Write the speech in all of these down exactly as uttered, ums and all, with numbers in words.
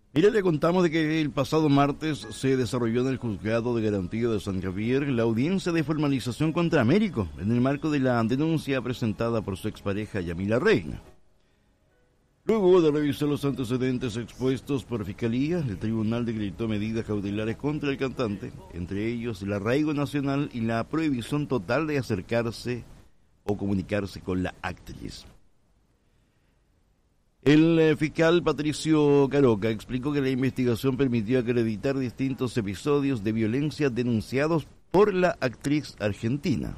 Mire, le contamos de que el pasado martes se desarrolló en el Juzgado de Garantía de San Javier la audiencia de formalización contra Américo, en el marco de la denuncia presentada por su expareja Yamila Reina. Luego de revisar los antecedentes expuestos por Fiscalía, el tribunal decretó medidas cautelares contra el cantante, entre ellos el arraigo nacional y la prohibición total de acercarse o comunicarse con la actriz. El fiscal Patricio Caroca explicó que la investigación permitió acreditar distintos episodios de violencia denunciados por la actriz argentina.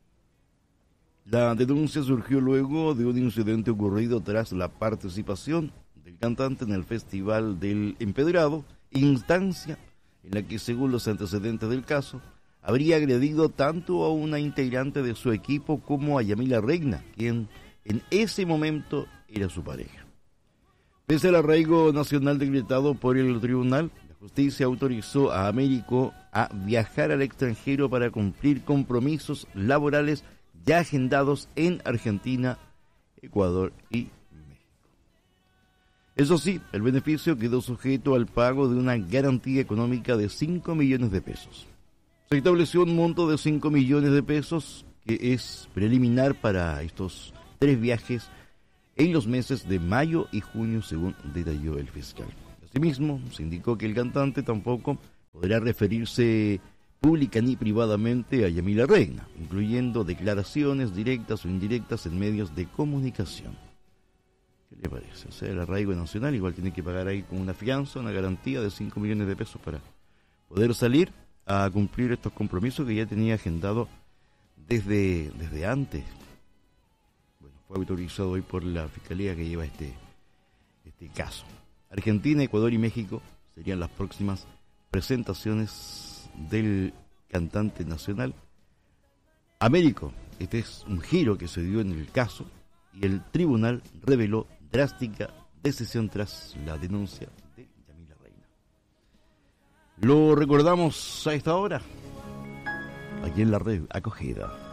La denuncia surgió luego de un incidente ocurrido tras la participación del cantante en el Festival del Empedrado, instancia en la que, según los antecedentes del caso, habría agredido tanto a una integrante de su equipo como a Yamila Reina, quien en ese momento era su pareja. Pese al arraigo nacional decretado por el tribunal, la justicia autorizó a Américo a viajar al extranjero para cumplir compromisos laborales ya agendados en Argentina, Ecuador y México. Eso sí, el beneficio quedó sujeto al pago de una garantía económica de cinco millones de pesos. Se estableció un monto de cinco millones de pesos que es preliminar para estos tres viajes en los meses de mayo y junio, según detalló el fiscal. Asimismo, se indicó que el cantante tampoco podrá referirse pública ni privadamente a Yamila Reina, incluyendo declaraciones directas o indirectas en medios de comunicación. ¿Qué le parece? O sea, el arraigo nacional igual tiene que pagar ahí con una fianza, una garantía de cinco millones de pesos para poder salir a cumplir estos compromisos que ya tenía agendado desde, desde antes. Fue autorizado hoy por la Fiscalía que lleva este, este caso. Argentina, Ecuador y México serían las próximas presentaciones del cantante nacional Américo. Este es un giro que se dio en el caso y el tribunal reveló drástica decisión tras la denuncia de Yamila Reina. Lo recordamos a esta hora, aquí en la red acogida.